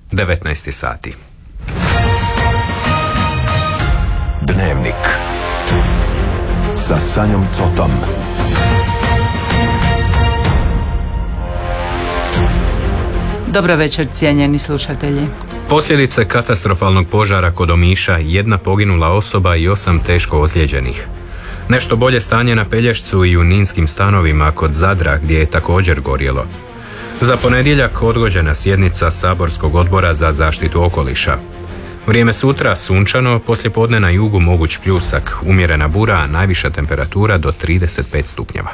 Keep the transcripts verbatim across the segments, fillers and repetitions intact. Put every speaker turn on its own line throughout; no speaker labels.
devetnaest sati.
Dnevnik sa Sanjom Cotom.
Dobra večer, cijenjeni slušatelji.
Posljedice katastrofalnog požara kod Omiša, jedna poginula osoba i osam teško ozlijeđenih. Nešto bolje stanje na Pelješcu i u ninskim stanovima kod Zadra gdje je također gorjelo. Za ponedjeljak odgođena sjednica Saborskog odbora za zaštitu okoliša. Vrijeme sutra sunčano, poslijepodne na jugu moguć pljusak, umjerena bura, a najviša temperatura do trideset pet stupnjeva.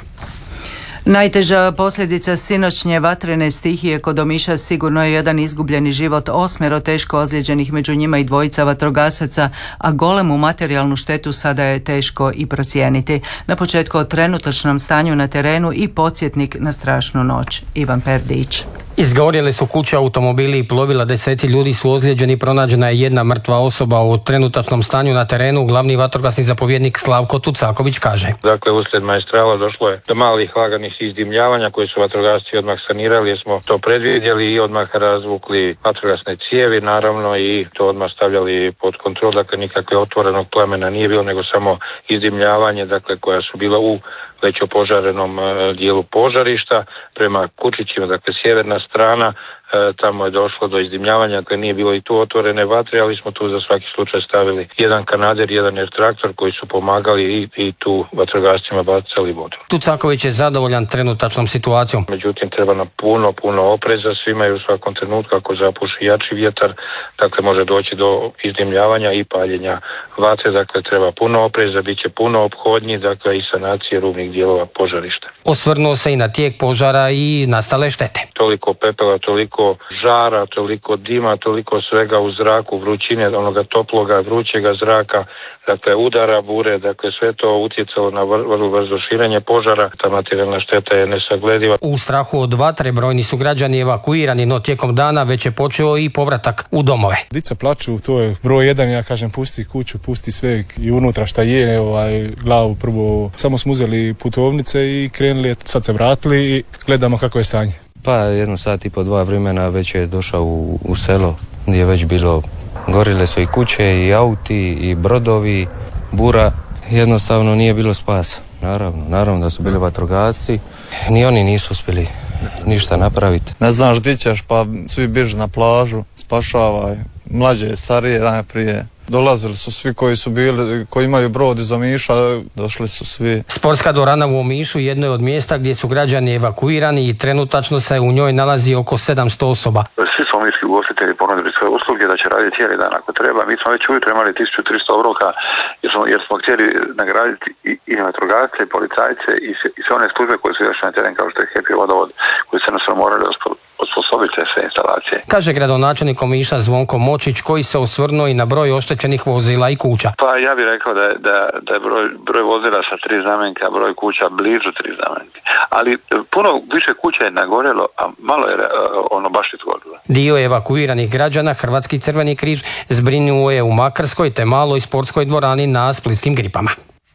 Najteža posljedica sinoćnje vatrene stihije kod Omiša sigurno je jedan izgubljeni život, osmero teško ozlijeđenih, među njima i dvojica vatrogasaca, a golemu materijalnu štetu sada je teško i procijeniti. Na početku o trenutačnom stanju na terenu i podsjetnik na strašnu noć. Ivan Perdić.
Izgorjele su kuće, automobili i plovila, deseci ljudi su ozlijeđeni, pronađena je jedna mrtva osoba. O trenutačnom stanju na terenu glavni vatrogasni zapovjednik Slavko Tucaković kaže.
Dakle, uslijed maestrala došlo je do malih laganih izdimljavanja koje su vatrogasci odmah sanirali, jer smo to predvidjeli i odmah razvukli vatrogasne cijevi, naravno, i to odmah stavljali pod kontrol. Dakle, nikakve otvorenog plamena nije bilo, nego samo izdimljavanje, dakle, koja su bila u već opožarenom dijelu požarišta prema kučićima, dakle sjeverna strana, e, tamo je došlo do izdimljavanja, dakle nije bilo i tu otvorene vatre, ali smo tu za svaki slučaj stavili jedan kanader, jedan air traktor koji su pomagali i, i tu vatrogascima bacali vodu.
Tucaković je zadovoljan trenutačnom situacijom.
Međutim, treba nam puno, puno opreza, svima je u svakom trenutku ako zapuši jači vjetar, dakle može doći do izdimljavanja i paljenja vatre, dakle treba puno opreza, bit će puno ophodnji, dakle i sanacije rubnih dijelova požarišta.
Osvrnuo se i na tijek požara i nastale štete.
Toliko pepela, toliko žara, toliko dima, toliko svega u zraku, vrućine, onoga toploga, vrućega zraka, dakle udara bure, dakle sve to utjecalo na vrlo brzo širenje požara. Ta materijalna šteta je nesaglediva. U
strahu od vatre brojni su građani evakuirani, no tijekom dana već je počeo i povratak u domove.
Dica plaču, to je broj jedan, ja kažem pusti kuću, pusti sve i unutra šta je, ovaj, glavu prvo. Samo smo uzeli putovnice i krenuli, sad se vratili i gledamo kako je stanje.
Pa jedno sat i po dva vremena već je došao u, u selo gdje je već bilo, gorile su i kuće i auti i brodovi, bura, jednostavno nije bilo spasa. Naravno, naravno da su bili vatrogasci, ni oni nisu uspjeli ništa napraviti.
Ne znaš gdje ćeš, pa svi bježe na plažu, spašavaj, mlađe, starije najprije. Dolazili su svi koji su bili, koji imaju brod iz Omiša, došli su svi.
Sportska dvorana u Omišu jedno je od mjesta gdje su građani evakuirani i trenutačno se u njoj nalazi oko sedamsto osoba.
Svi su omiški ugostitelji ponudili svoje usluge da će raditi cijeli dan ako treba. Mi smo već ujutro imali tisuću tristo obroka jer smo, jer smo htjeli nagraditi i, i vatrogasce, i policajce i, i sve one službe koje su još na teren kao što je H E P i Vodovod, koji se jednostavno morali osposobiti sve instalacije.
Kaže gradonačelnik Omiša Zvonko Močić, koji se osvrnuo i na broj oštećenih vozila i kuća.
Pa ja bih rekao da je, da, da je broj, broj vozila sa tri znamenke, a broj kuća blizu tri znamenke. Ali puno više kuća je nagorjelo, a malo je ono baš izgorilo.
Dio evakuiranih građana Hrvatski crveni križ zbrinuo je u Makarskoj te maloj sportskoj dvorani na Splitskim Gripama.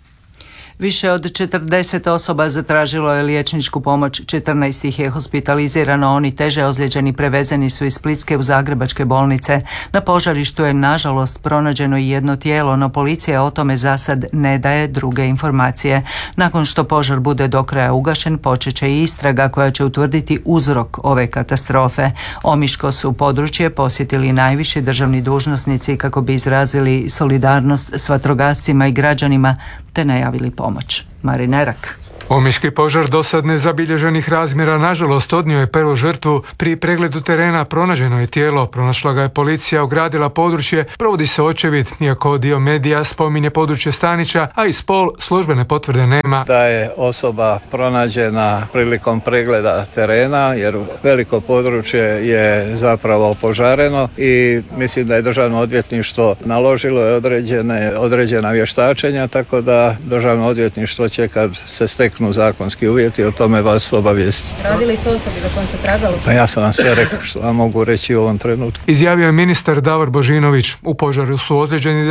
Više od četrdeset osoba zatražilo je liječničku pomoć, četrnaest ih je hospitalizirano, oni teže ozlijeđeni prevezeni su iz Splitske u zagrebačke bolnice. Na požarištu je nažalost pronađeno i jedno tijelo, no policija o tome za sad ne daje druge informacije. Nakon što požar bude do kraja ugašen, počet će i istraga koja će utvrditi uzrok ove katastrofe. Omiško su područje posjetili najviši državni dužnosnici kako bi izrazili solidarnost s vatrogascima i građanima te najavili pomoć. Marin Erak.
Omiški požar dosad nezabilježenih razmjera nažalost odnio je prvu žrtvu. Pri pregledu terena pronađeno je tijelo, pronašla ga je policija, ogradila područje, provodi se očevid, iako dio medija spominje područje Stanića, a i spol službene potvrde nema.
Da je osoba pronađena prilikom pregleda terena, jer veliko područje je zapravo požareno i mislim da je Državno odvjetništvo naložilo je određene, određena vještačenja, tako da Državno odvjetništvo će kad se stekne zakonski uvjeti, o tome vas obavijestiti.
Radili ste osobi za kojom se tragalo?
Pa ja sam vam sve rekao što vam mogu reći u ovom trenutku.
Izjavio je ministar Davor Božinović. U požaru su ozlijeđeni